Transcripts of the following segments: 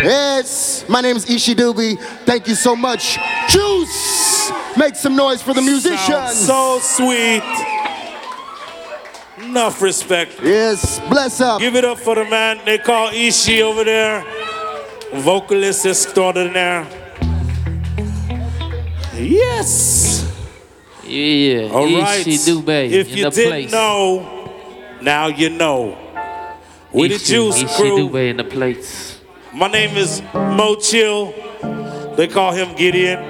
Yes, my name is Ishi Doobie. Thank you so much. Juice! Make some noise for the musicians. So sweet. Enough respect. Yes, bless up. Give it up for the man they call Ishi over there. Vocalist extraordinaire. Yes. Yeah. All right. Ishi Doobie. If you didn't place. know, now you know. We the Juice Ishi Crew. Doobie in the plates. My name is Mo Chill. They call him Gideon.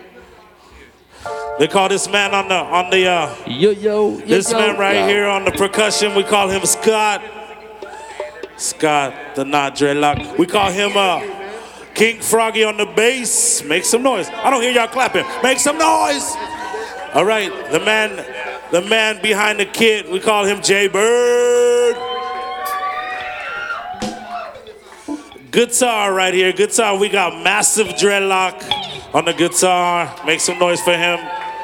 They call this man on the this man right here on the percussion, we call him Scott. Scott, the not dreadlock. We call him King Froggy on the bass. Make some noise. I don't hear y'all clapping. Make some noise. All right, the man behind the kit, we call him Jay Bird. Guitar right here, guitar. We got Massive Dreadlock on the guitar. Make some noise for him.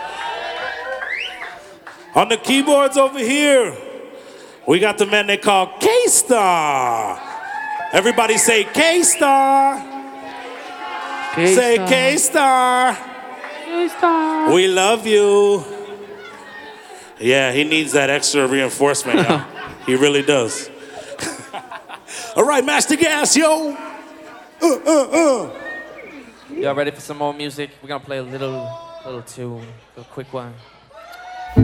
On the keyboards over here, we got the man they call K-Star. Everybody say K-Star. Say K-Star. K-Star. We love you. Yeah, he needs that extra reinforcement, y'all. He really does. All right, Master Gas, yo. Y'all ready for some more music? We're gonna play a little tune, a quick one.